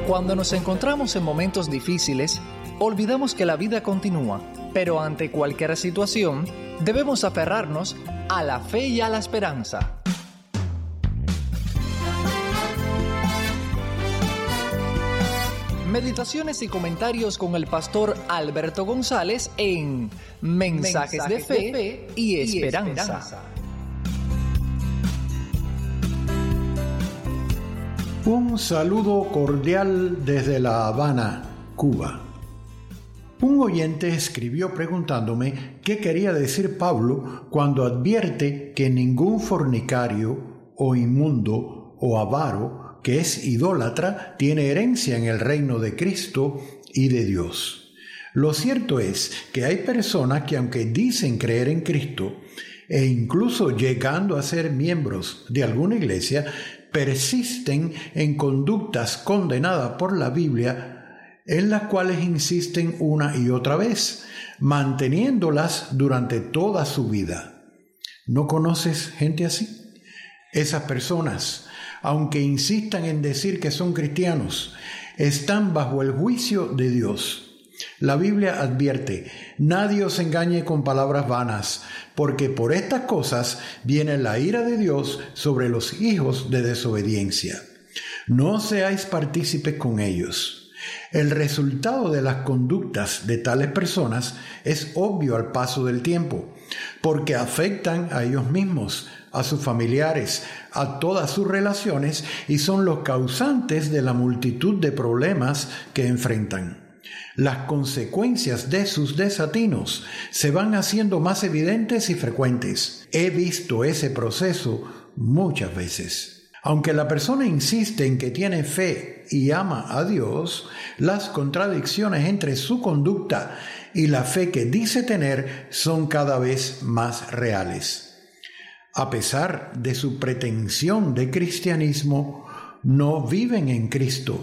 Cuando nos encontramos en momentos difíciles, olvidamos que la vida continúa, pero ante cualquier situación, debemos aferrarnos a la fe y a la esperanza. Meditaciones y comentarios con el pastor Alberto González en Mensajes de Fe y Esperanza. Un saludo cordial desde La Habana, Cuba. Un oyente escribió preguntándome qué quería decir Pablo cuando advierte que ningún fornicario o inmundo o avaro que es idólatra tiene herencia en el reino de Cristo y de Dios. Lo cierto es que hay personas que, aunque dicen creer en Cristo e incluso llegando a ser miembros de alguna iglesia, persisten en conductas condenadas por la Biblia, en las cuales insisten una y otra vez, manteniéndolas durante toda su vida. ¿No conoces gente así? Esas personas, aunque insistan en decir que son cristianos, están bajo el juicio de Dios. La Biblia advierte: nadie os engañe con palabras vanas, porque por estas cosas viene la ira de Dios sobre los hijos de desobediencia. No seáis partícipes con ellos. El resultado de las conductas de tales personas es obvio al paso del tiempo, porque afectan a ellos mismos, a sus familiares, a todas sus relaciones y son los causantes de la multitud de problemas que enfrentan. Las consecuencias de sus desatinos se van haciendo más evidentes y frecuentes. He visto ese proceso muchas veces. Aunque la persona insiste en que tiene fe y ama a Dios, las contradicciones entre su conducta y la fe que dice tener son cada vez más reales. A pesar de su pretensión de cristianismo, no viven en Cristo.